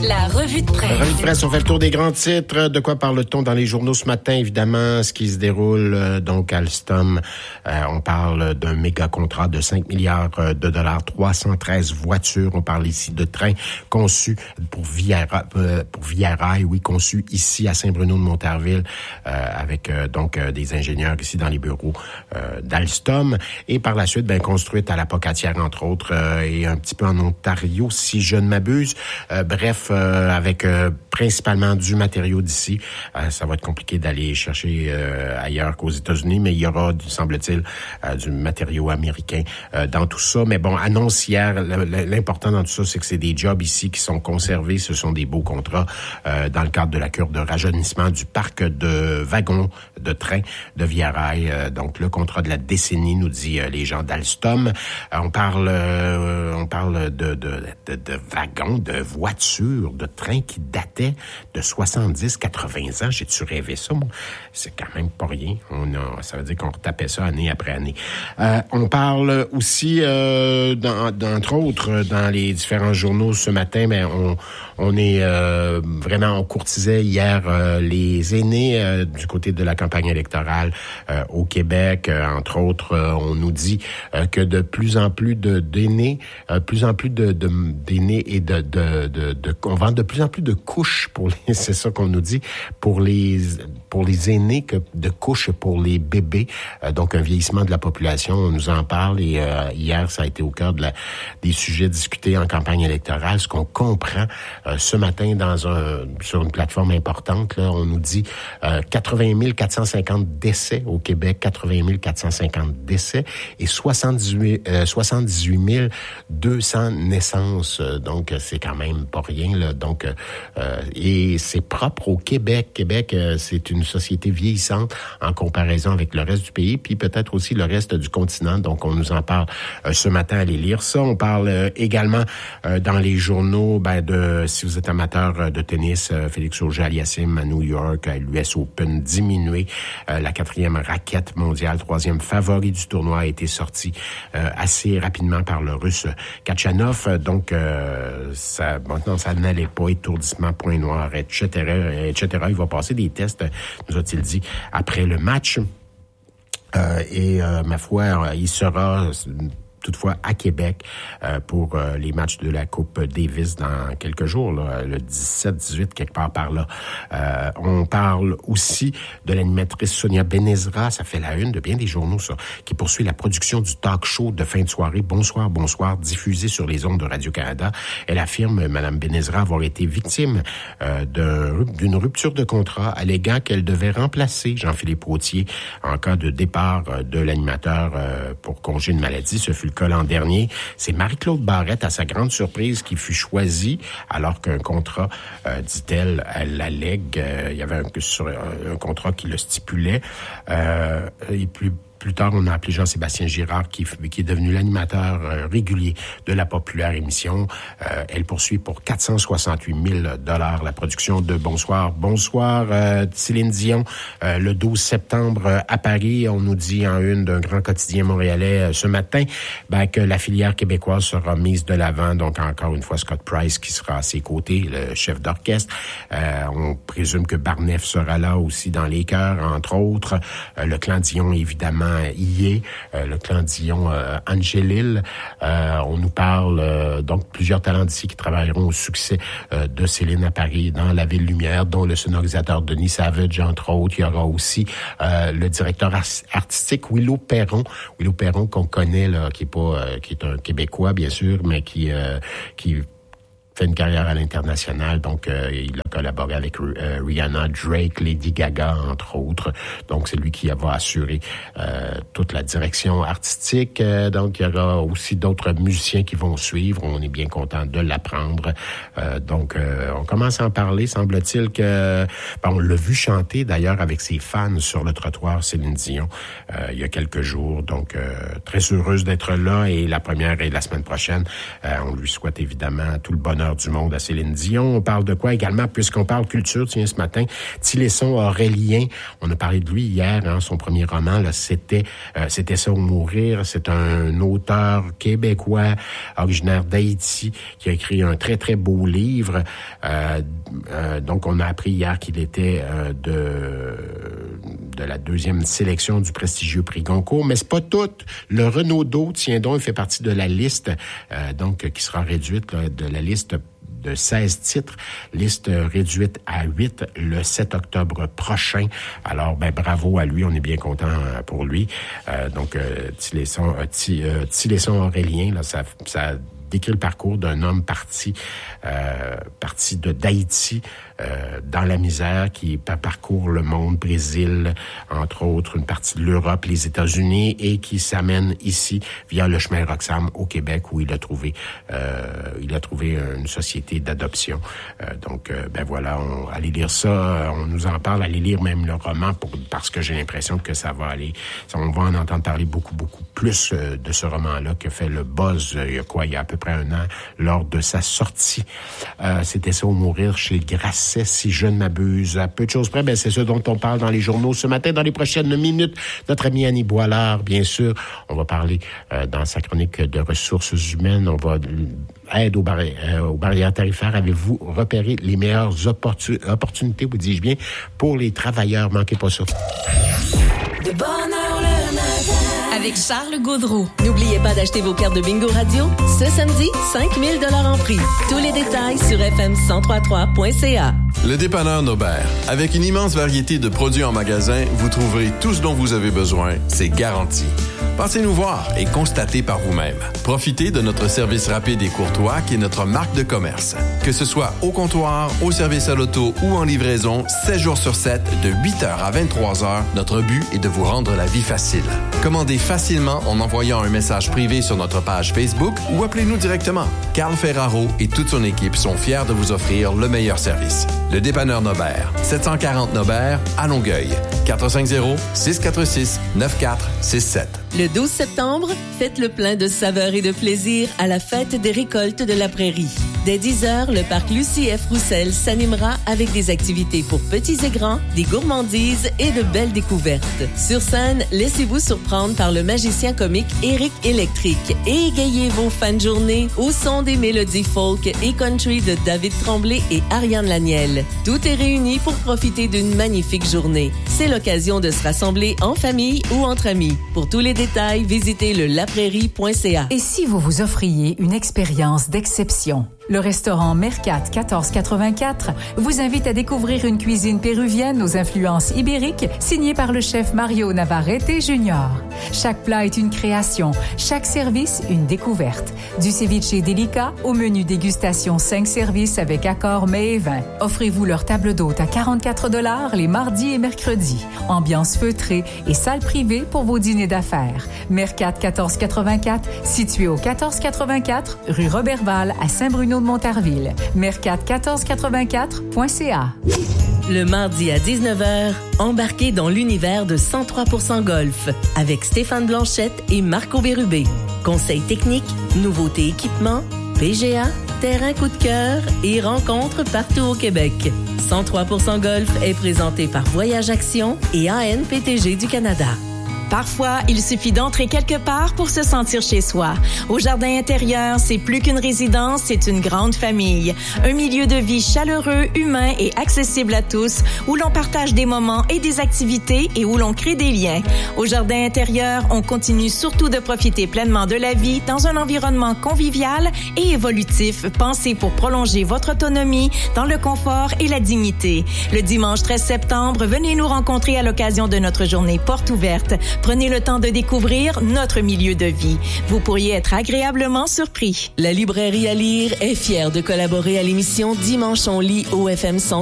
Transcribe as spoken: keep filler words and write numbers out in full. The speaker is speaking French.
La revue de presse. La revue de presse, on fait le tour des grands titres. De quoi parle-t-on dans les journaux ce matin? Évidemment, ce qui se déroule euh, donc à Alstom. Euh, on parle d'un méga contrat de cinq milliards de dollars, trois cent treize voitures. On parle ici de trains conçus pour Via, euh, pour Via Rail, oui, conçus ici à Saint-Bruno-de-Montarville, euh, avec euh, donc euh, des ingénieurs ici dans les bureaux euh, d'Alstom. Et par la suite, ben construite à la Pocatière, entre autres, euh, et un petit peu en Ontario, si je ne m'abuse. Euh, bref, euh, avec euh, principalement du matériau d'ici. Euh, ça va être compliqué d'aller chercher euh, ailleurs qu'aux États-Unis, mais il y aura, semble-t-il, euh, du matériau américain euh, dans tout ça. Mais bon, annonce hier, l'important dans tout ça, c'est que c'est des jobs ici qui sont conservés. Ce sont des beaux contrats euh, dans le cadre de la cure de rajeunissement du parc de wagons de train de Via Rail. Euh, donc, le contrat de la décennie, nous dit euh, les gens d'Alstom. Euh, on parle euh, on parle de, de, de, de wagons, de voitures, de trains qui dataient de soixante-dix, quatre-vingts ans. J'ai-tu rêvé ça, moi? C'est quand même pas rien. On a, ça veut dire qu'on retapait ça année après année. Euh, on parle aussi, euh, dans, d'entre autres, dans les différents journaux ce matin, mais on, on est euh, vraiment, on courtisait hier euh, les aînés euh, du côté de la campagne électorale euh, au Québec. Euh, entre autres, euh, on nous dit euh, que de plus en plus de d'aînés, euh, plus en plus de, de d'aînés et de, de, de, de, on vend de plus en plus de couches pour les, c'est ça qu'on nous dit, pour les, pour les aînés que de couches pour les bébés. Euh, donc, un vieillissement de la population, on nous en parle et euh, hier, ça a été au cœur de la, des sujets discutés en campagne électorale. Ce qu'on comprend euh, ce matin dans un, sur une plateforme importante, là, on nous dit euh, quatre-vingt mille quatre cent cinquante décès au Québec, quatre-vingt mille quatre cent cinquante décès et soixante-dix-huit, euh, soixante-dix-huit mille deux cents naissances. Donc, c'est quand même pas rien, là. Donc, euh, et c'est propre au Québec. Québec, euh, c'est une société vieillissante en comparaison avec le reste du pays, puis peut-être aussi le reste du continent. Donc, on nous en parle euh, ce matin. Allez lire ça. On parle euh, également euh, dans les journaux, ben, de, si vous êtes amateur de tennis, euh, Félix Auger-Aliassime à New York, à l'U S Open diminué. Euh, la quatrième raquette mondiale, troisième favori du tournoi, a été sortie euh, assez rapidement par le Russe Kachanov. Donc, euh, ça, maintenant, ça n'allait pas, étourdissement, point noir, et cetera, et cetera. Il va passer des tests, nous a-t-il dit, après le match. Euh, et, euh, ma foi, il sera toutefois à Québec euh, pour euh, les matchs de la Coupe Davis dans quelques jours, là, le dix-sept dix-huit, quelque part par là. Euh, on parle aussi de l'animatrice Sonia Benezra, ça fait la une de bien des journaux, ça, qui poursuit la production du talk show de fin de soirée Bonsoir, Bonsoir, diffusé sur les ondes de Radio-Canada. Elle affirme, Mme Benezra, avoir été victime euh, de, d'une rupture de contrat, alléguant qu'elle devait remplacer Jean-Philippe Routier en cas de départ euh, de l'animateur euh, pour congé de maladie. Ce fut le cas l'an dernier. C'est Marie-Claude Barrette, à sa grande surprise, qui fut choisie, alors qu'un contrat, euh, dit-elle, elle l'allègue, euh, il y avait un, sur, un, un contrat qui le stipulait, euh, et plus Plus tard, on a appelé Jean-Sébastien Girard, qui, qui est devenu l'animateur euh, régulier de la populaire émission. Euh, elle poursuit pour quatre cent soixante-huit mille dollars la production de Bonsoir. Bonsoir, euh, Céline Dion, euh, le douze septembre euh, à Paris. On nous dit en une d'un grand quotidien montréalais euh, ce matin ben, que la filière québécoise sera mise de l'avant. Donc, encore une fois, Scott Price qui sera à ses côtés, le chef d'orchestre. Euh, on présume que Barneff sera là aussi dans les chœurs, entre autres. Euh, le clan Dion, évidemment, y est, euh, le clan Dion euh, Angélil. Euh, on nous parle euh, donc plusieurs talents d'ici qui travailleront au succès euh, de Céline à Paris dans La Ville Lumière, dont le sonorisateur Denis Savage, entre autres. Il y aura aussi euh, le directeur art- artistique Willow Perron. Willow Perron qu'on connaît, là, qui est pas, euh, qui est un Québécois, bien sûr, mais qui, euh, qui fait une carrière à l'international, donc euh, il a collaboré avec euh, Rihanna, Drake, Lady Gaga, entre autres. Donc, c'est lui qui va assurer euh, toute la direction artistique. Euh, donc, il y aura aussi d'autres musiciens qui vont suivre. On est bien content de l'apprendre. Euh, donc, euh, on commence à en parler. Semble-t-il que... Ben, on l'a vu chanter, d'ailleurs, avec ses fans sur le trottoir, Céline Dion, euh, il y a quelques jours. Donc, euh, très heureuse d'être là. Et la première est la semaine prochaine. Euh, on lui souhaite évidemment tout le bonheur bonheur du monde à Céline Dion. On parle de quoi également, puisqu'on parle culture, tiens, ce matin, Tilesson Aurélien, on a parlé de lui hier, hein, son premier roman, là, c'était euh, c'était ça ou mourir. C'est un auteur québécois, originaire d'Haïti, qui a écrit un très, très beau livre. Euh, euh, donc, on a appris hier qu'il était euh, de, de la deuxième sélection du prestigieux prix Goncourt, mais c'est pas tout. Le Renaudot, tiens donc, il fait partie de la liste, euh, donc, qui sera réduite là, de la liste de seize titres, liste réduite à huit le sept octobre prochain. Alors, ben bravo à lui, on est bien content pour lui. Euh, donc, euh, Tilesson, euh, euh, Tilesson Aurélien, là, ça, ça décrit le parcours d'un homme parti, euh, parti de d'Haïti, euh, dans la misère, qui parcourt le monde, Brésil, entre autres, une partie de l'Europe, les États-Unis, et qui s'amène ici via le chemin Roxham au Québec, où il a trouvé, euh, il a trouvé une société d'adoption. Euh, donc, euh, ben voilà, on, allez lire ça, on nous en parle, allez lire même le roman, pour, parce que j'ai l'impression que ça va aller, on va en entendre parler beaucoup, beaucoup plus euh, de ce roman-là que fait le buzz, euh, il y a quoi, il y a à peu près un an, lors de sa sortie. Euh, c'était ça au mourir chez Grasset, si je ne m'abuse. À peu de choses près, ben c'est ce dont on parle dans les journaux ce matin. Dans les prochaines minutes, notre ami Annie Boilard, bien sûr, on va parler euh, dans sa chronique de ressources humaines, on va aide aux, barri- euh, aux barrières tarifaires. Avez-vous repéré les meilleures opportun- opportunités, vous dis-je bien, pour les travailleurs? Manquez pas ça. De bonne heure le matin. Avec Charles Gaudreau. N'oubliez pas d'acheter vos cartes de Bingo Radio. Ce samedi, cinq mille dollars en prix. Tous les détails sur f m cent trois trois point c a. Le dépanneur Nobert. Avec une immense variété de produits en magasin, vous trouverez tout ce dont vous avez besoin. C'est garanti. Passez nous voir et constatez par vous-même. Profitez de notre service rapide et courtois qui est notre marque de commerce. Que ce soit au comptoir, au service à l'auto ou en livraison, sept jours sur sept, de huit heures à vingt-trois heures, notre but est de vous rendre la vie facile. Commandez facilement en envoyant un message privé sur notre page Facebook ou appelez-nous directement. Carl Ferraro et toute son équipe sont fiers de vous offrir le meilleur service. Le dépanneur Nobert, sept cent quarante Nobert, à Longueuil. quatre cinq zéro, six quatre six, neuf quatre six sept. Le douze septembre, faites le plein de saveurs et de plaisir à la fête des récoltes de la prairie. Dès dix heures, le parc Lucie F. Roussel s'animera avec des activités pour petits et grands, des gourmandises et de belles découvertes. Sur scène, laissez-vous surprendre par le magicien comique Éric Électrique et égayez vos fins de journée au son des mélodies folk et country de David Tremblay et Ariane Laniel. Tout est réuni pour profiter d'une magnifique journée. C'est l'occasion de se rassembler en famille ou entre amis. Pour tous les détails, visitez le laprairie point c a. Et si vous vous offriez une expérience d'exception? Le restaurant Mercat quatorze quatre-vingt-quatre vous invite à découvrir une cuisine péruvienne aux influences ibériques signée par le chef Mario Navarrete Junior Chaque plat est une création, chaque service une découverte. Du ceviche délicat au menu dégustation cinq services avec accord mets et vin. Offrez-vous leur table d'hôte à quarante-quatre dollars les mardis et mercredis. Ambiance feutrée et salle privée pour vos dîners d'affaires. Mercat quatorze quatre-vingt-quatre, situé au quatorze quatre-vingt-quatre rue Roberval à Saint-Bruno de Montarville. Mercat quatorze quatre-vingt-quatre point c a. Le mardi à dix-neuf heures, embarquez dans l'univers de cent trois pour cent Golf avec Stéphane Blanchette et Marco Bérubé. Conseils techniques, nouveautés équipements, P G A, terrain coup de cœur et rencontres partout au Québec. cent trois pour cent Golf est présenté par Voyage Action et A N P T G du Canada. Parfois, il suffit d'entrer quelque part pour se sentir chez soi. Au Jardin intérieur, c'est plus qu'une résidence, c'est une grande famille. Un milieu de vie chaleureux, humain et accessible à tous, où l'on partage des moments et des activités et où l'on crée des liens. Au Jardin intérieur, on continue surtout de profiter pleinement de la vie dans un environnement convivial et évolutif, pensé pour prolonger votre autonomie dans le confort et la dignité. Le dimanche treize septembre, venez nous rencontrer à l'occasion de notre journée porte ouverte. Prenez le temps de découvrir notre milieu de vie. Vous pourriez être agréablement surpris. La librairie à lire est fière de collaborer à l'émission Dimanche on lit au F M cent